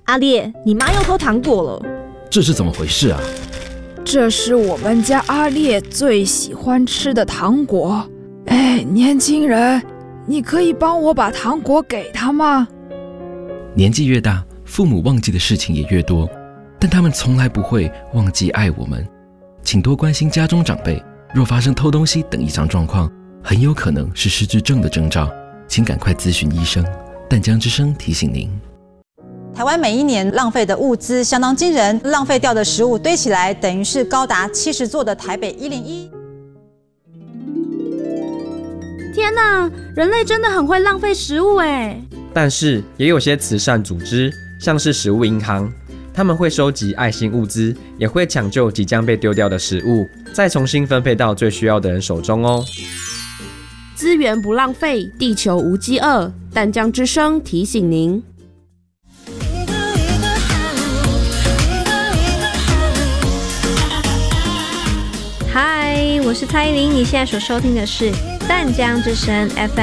阿烈，你妈又偷糖果了， 这是怎么回事啊？ 这是我们家阿烈最喜欢吃的糖果。年轻人，你可以帮我把糖果给他吗？ 年纪越大，父母忘记的事情也越多，但他们从来不会忘记爱我们。请多关心家中长辈，若发生偷东西等异常状况，很有可能是失智症的征兆，请赶快咨询医生。淡江之声提醒您。 台湾每一年浪费的物资相当惊人，浪费掉的食物堆起来，等于是高达70座的台北101。 天哪，人类真的很会浪费食物哎！ 但是也有些慈善组织，像是食物银行，他们会收集爱心物资，也会抢救即将被丢掉的食物，再重新分配到最需要的人手中哦。 资源不浪费，地球无饥饿。淡江之声提醒您。 嗨，我是蔡依林，你现在所收听的是淡江之声 FM